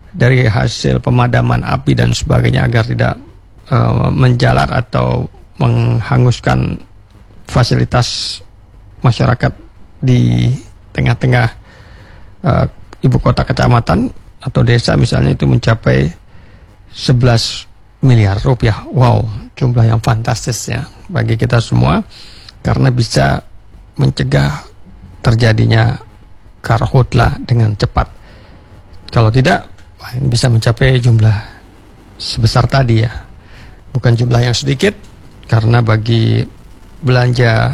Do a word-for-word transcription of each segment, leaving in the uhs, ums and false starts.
dari hasil pemadaman api dan sebagainya agar tidak uh, menjalar atau menghanguskan fasilitas masyarakat di tengah-tengah uh, ibu kota kecamatan atau desa misalnya, itu mencapai sebelas miliar rupiah. Wow, jumlah yang fantastis ya bagi kita semua, karena bisa mencegah terjadinya karhutlah dengan cepat. Kalau tidak, bisa mencapai jumlah sebesar tadi ya. Bukan jumlah yang sedikit, karena bagi belanja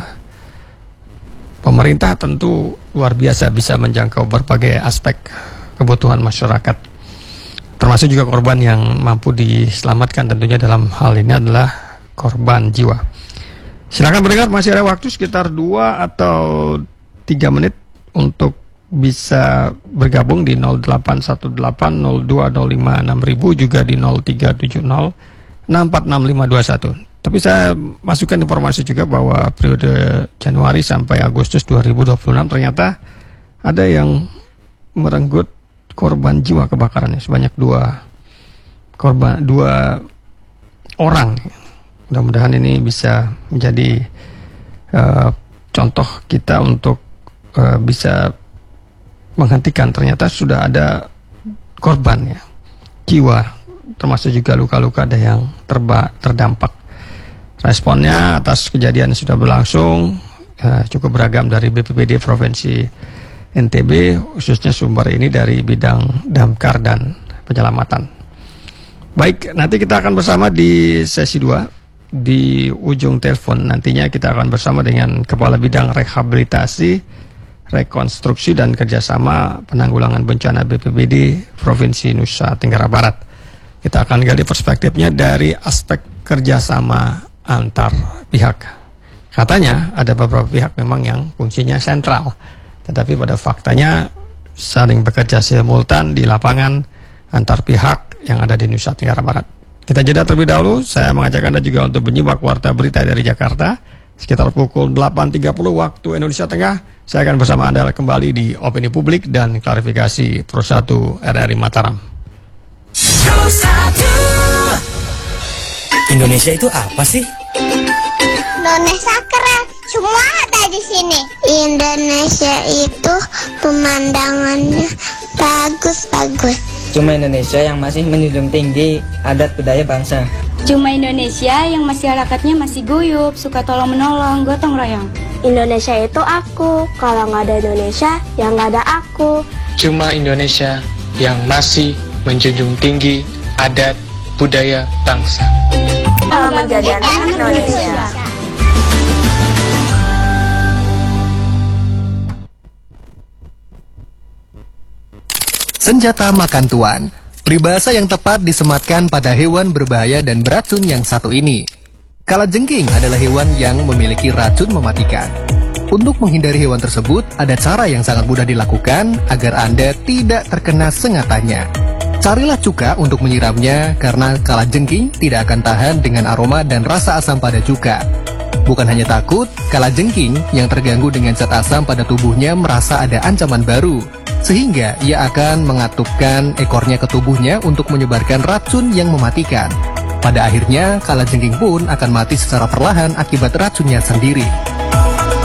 pemerintah tentu luar biasa, bisa menjangkau berbagai aspek kebutuhan masyarakat. Termasuk juga korban yang mampu diselamatkan, tentunya dalam hal ini adalah korban jiwa. Silakan pendengar, masih ada waktu sekitar dua atau tiga menit untuk bisa bergabung di nol delapan satu delapan nol dua nol lima enam ribu, juga di nol tiga tujuh nol enam empat enam lima dua satu. Tapi saya masukkan informasi juga bahwa periode Januari sampai Agustus dua ribu dua puluh enam ternyata ada yang merenggut korban jiwa kebakarannya sebanyak dua korban, dua orang. Mudah-mudahan ini bisa menjadi uh, contoh kita untuk uh, bisa menghentikan. Ternyata sudah ada korban ya, jiwa, termasuk juga luka-luka ada yang terba, terdampak. Responnya atas kejadian sudah berlangsung uh, cukup beragam dari B P B D Provinsi N T B, khususnya sumber ini dari bidang damkar dan penyelamatan. Baik, nanti kita akan bersama di sesi dua. Di ujung telepon nantinya kita akan bersama dengan Kepala Bidang Rehabilitasi, Rekonstruksi dan Kerjasama Penanggulangan Bencana B P B D Provinsi Nusa Tenggara Barat. Kita akan gali perspektifnya dari aspek kerjasama antar pihak. Katanya ada beberapa pihak memang yang fungsinya sentral, tetapi pada faktanya saling bekerja simultan di lapangan antar pihak yang ada di Nusa Tenggara Barat. Kita jeda terlebih dahulu. Saya mengajak Anda juga untuk menyimak warta berita dari Jakarta sekitar pukul delapan tiga puluh waktu Indonesia Tengah. Saya akan bersama Anda kembali di Opini Publik dan Klarifikasi Pro satu R R I Mataram. Indonesia itu apa sih? Indonesia keren, semua ada di sini. Indonesia itu pemandangannya bagus-bagus. Cuma Indonesia yang masih menjunjung tinggi adat budaya bangsa. Cuma Indonesia yang masyarakatnya masih guyup, suka tolong menolong, gotong royong. Indonesia itu aku, kalau nggak ada Indonesia, ya nggak ada aku. Cuma Indonesia yang masih menjunjung tinggi adat budaya bangsa. Kalau menjadi anak Indonesia. Senjata makan tuan, peribahasa yang tepat disematkan pada hewan berbahaya dan beracun yang satu ini. Kalajengking adalah hewan yang memiliki racun mematikan. Untuk menghindari hewan tersebut, ada cara yang sangat mudah dilakukan agar Anda tidak terkena sengatannya. Carilah cuka untuk menyiramnya karena kalajengking tidak akan tahan dengan aroma dan rasa asam pada cuka. Bukan hanya takut, kalajengking yang terganggu dengan zat asam pada tubuhnya merasa ada ancaman baru, sehingga ia akan mengatupkan ekornya ke tubuhnya untuk menyebarkan racun yang mematikan. Pada akhirnya, kalajengking pun akan mati secara perlahan akibat racunnya sendiri.